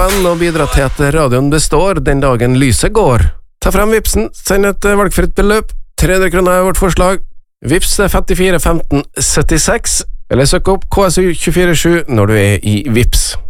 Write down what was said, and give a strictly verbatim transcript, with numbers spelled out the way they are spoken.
venn og bidra til at radioen består den dagen lyset går. Ta frem Vipsen, send et valgfritt beløp. tre hundre kroner er vårt forslag. Vips er femtifire femten syttiseks, eller søk opp K S U to fire sju når du er i Vips.